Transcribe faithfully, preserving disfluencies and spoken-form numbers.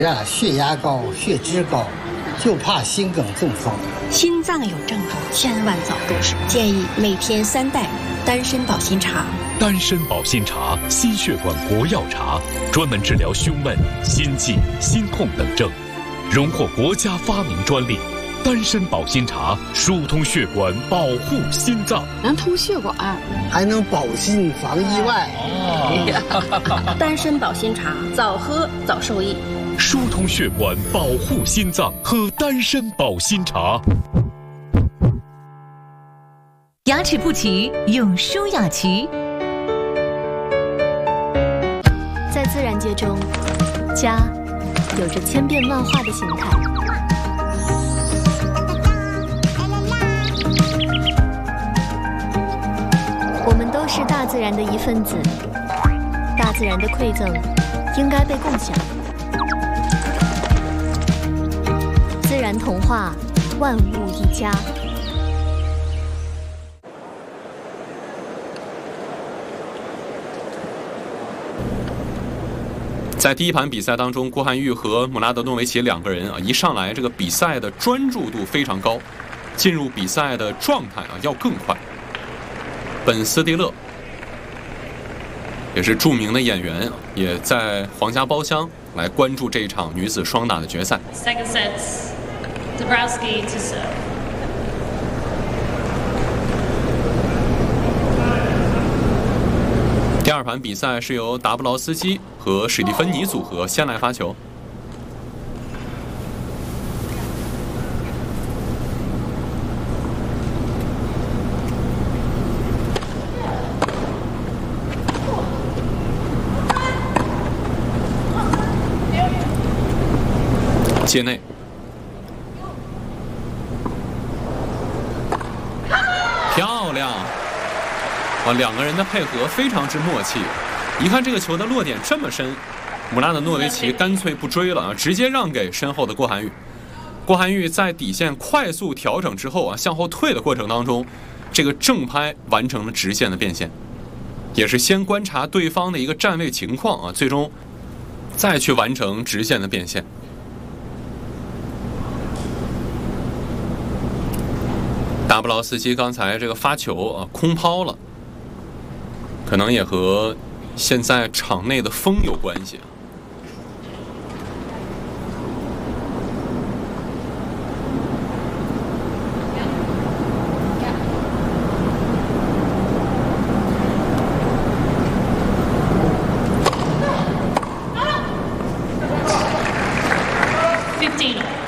啊，血压高、血脂高，就怕心梗中风。 心脏有症状，千万早动手。建议每天三袋丹参保心茶。 丹参保心茶，心血管国药茶，专门治疗胸闷、心悸、心痛等症，荣获国家发明专利。丹参保心茶疏通血管，保护心脏， 能通血管， 还能保心防意外。 哦、丹参保心茶，早喝早受益。 疏通血管，保护心脏，喝丹参保心茶。 牙齿不齐，用舒雅琪。 在自然界中，家有着千变万化的形态。我们都是大自然的一份子，大自然的馈赠应该被共享。自然童话，万物一家。 在第一盘比赛当中，郭涵玉和姆拉德诺维奇两个人啊，一上来这个比赛的专注度非常高，进入比赛的状态啊要更快。本斯蒂勒也是著名的演员，也在皇家包厢来关注这一场女子双打的决赛。 Second set, Dabrowski to serve. 第二盘比赛是由达布劳斯基和史蒂芬妮组合先来发球。界内，漂亮！哇，两个人的配合非常之默契。一看这个球的落点这么深，姆拉德诺维奇干脆不追了啊，直接让给身后的郭涵玉。郭涵玉在底线快速调整之后啊，向后退的过程当中，这个正拍完成了直线的变现，也是先观察对方的一个站位情况啊，最终再去完成直线的变现。达布劳斯基刚才这个发球啊空抛了，可能也和现在场内的风有关系。 fifteen.